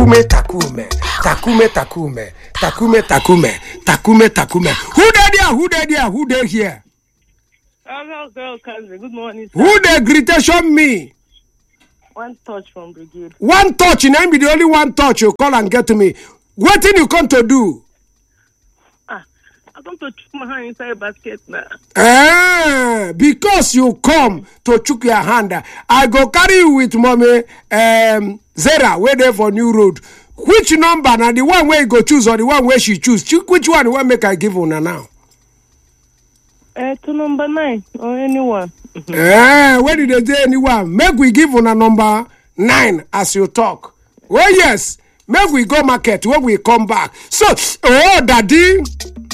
Takume, takume. Takume, takume. Takume, takume. Takume, takume. Who there? Who there here? Hello, cousin. Good morning, sir. Who there greetation me? One touch from Brigade. One touch, and I'm the only one touch you call and get to me. What thing you come to do? I come to chook my hand inside basket now. Because you come to chook your hand, I go carry you with mommy Zara, where there for New Road. Which number? Now the one where you go choose or the one where she choose? Which one will make I give una now? To number 9 or anyone. Where did they say anyone? Make we give una number 9 as you talk. Oh yes, make we go market when we come back. So, daddy.